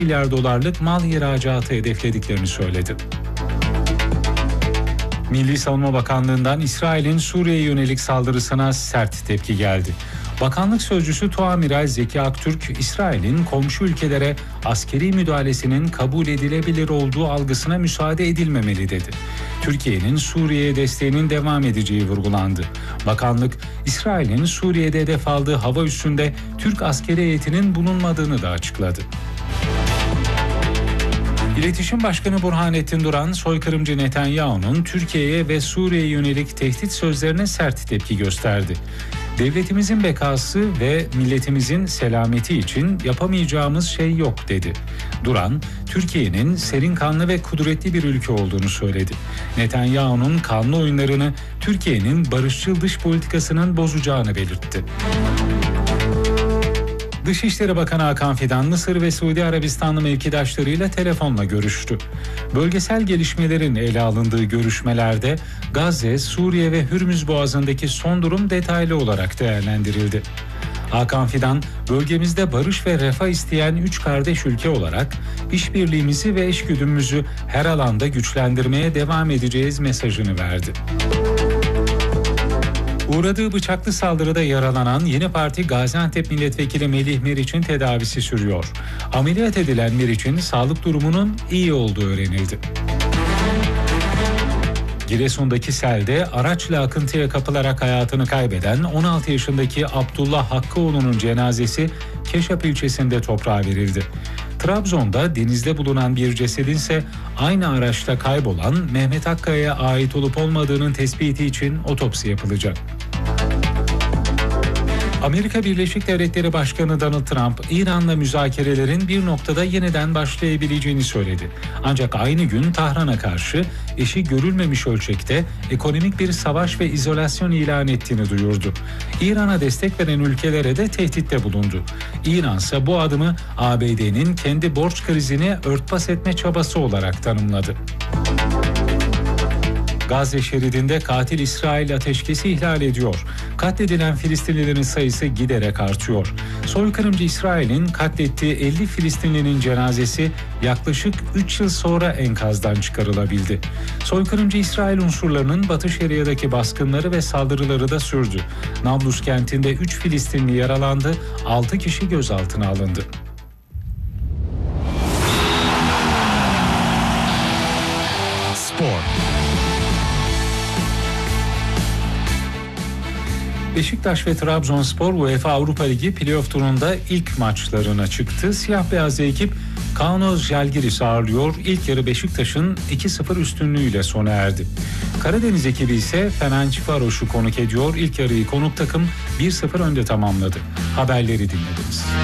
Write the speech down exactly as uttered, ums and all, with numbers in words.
milyar dolarlık mal ihracatı hedeflediklerini söyledi. Milli Savunma Bakanlığı'ndan İsrail'in Suriye'ye yönelik saldırısına sert tepki geldi. Bakanlık sözcüsü Tuamiral Zeki Aktürk, İsrail'in komşu ülkelere askeri müdahalesinin kabul edilebilir olduğu algısına müsaade edilmemeli dedi. Türkiye'nin Suriye'ye desteğinin devam edeceği vurgulandı. Bakanlık, İsrail'in Suriye'de hedef aldığı hava üssünde Türk askeri heyetinin bulunmadığını da açıkladı. İletişim Başkanı Burhanettin Duran, soykırımcı Netanyahu'nun Türkiye'ye ve Suriye'ye yönelik tehdit sözlerine sert tepki gösterdi. Devletimizin bekası ve milletimizin selameti için yapamayacağımız şey yok dedi. Duran, Türkiye'nin serin kanlı ve kudretli bir ülke olduğunu söyledi. Netanyahu'nun kanlı oyunlarını Türkiye'nin barışçıl dış politikasının bozacağını belirtti. Dışişleri Bakanı Hakan Fidan, Mısır ve Suudi Arabistanlı mevkidaşlarıyla telefonla görüştü. Bölgesel gelişmelerin ele alındığı görüşmelerde Gazze, Suriye ve Hürmüz Boğazı'ndaki son durum detaylı olarak değerlendirildi. Hakan Fidan, bölgemizde barış ve refah isteyen üç kardeş ülke olarak işbirliğimizi ve eşgüdümümüzü her alanda güçlendirmeye devam edeceğiz mesajını verdi. Uğradığı bıçaklı saldırıda yaralanan Yeni Parti Gaziantep Milletvekili Melih Meriç'in tedavisi sürüyor. Ameliyat edilen Meriç'in sağlık durumunun iyi olduğu öğrenildi. Giresun'daki selde araçla akıntıya kapılarak hayatını kaybeden on altı yaşındaki Abdullah Hakkıoğlu'nun cenazesi Keşap ilçesinde toprağa verildi. Trabzon'da denizde bulunan bir cesedin ise aynı araçta kaybolan Mehmet Akkaya'ya ait olup olmadığının tespiti için otopsi yapılacak. Amerika Birleşik Devletleri Başkanı Donald Trump, İran'la müzakerelerin bir noktada yeniden başlayabileceğini söyledi. Ancak aynı gün Tahran'a karşı eşi görülmemiş ölçekte ekonomik bir savaş ve izolasyon ilan ettiğini duyurdu. İran'a destek veren ülkelere de tehditte bulundu. İran ise bu adımı A B D'nin kendi borç krizini örtbas etme çabası olarak tanımladı. Gazze şeridinde katil İsrail ateşkesi ihlal ediyor. Katledilen Filistinlilerin sayısı giderek artıyor. Soykırımcı İsrail'in katlettiği elli Filistinlinin cenazesi yaklaşık üç yıl sonra enkazdan çıkarılabildi. Soykırımcı İsrail unsurlarının Batı Şeria'daki baskınları ve saldırıları da sürdü. Nablus kentinde üç Filistinli yaralandı, altı kişi gözaltına alındı. Spor. Beşiktaş ve Trabzonspor UEFA Avrupa Ligi playoff turunda ilk maçlarına çıktı. Siyah beyaz ekip Kaunas Žalgiris ağırlıyor. İlk yarı Beşiktaş'ın iki sıfır üstünlüğüyle sona erdi. Karadeniz ekibi ise Ferencvaros'u konuk ediyor. İlk yarıyı konuk takım bir sıfır önde tamamladı. Haberleri dinlediniz.